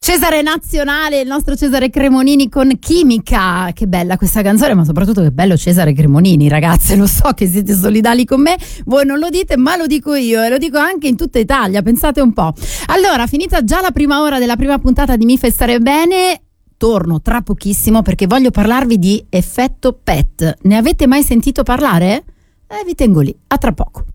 Cesare Nazionale, il nostro Cesare Cremonini con Chimica. Che bella questa canzone, ma soprattutto che bello Cesare Cremonini, ragazze. Lo so che siete solidali con me, voi non lo dite, ma lo dico io e lo dico anche in tutta Italia, pensate un po'. Allora, finita già la prima ora della prima puntata di Mi fai stare bene, torno tra pochissimo perché voglio parlarvi di effetto PET. Ne avete mai sentito parlare? Vi tengo lì, a tra poco.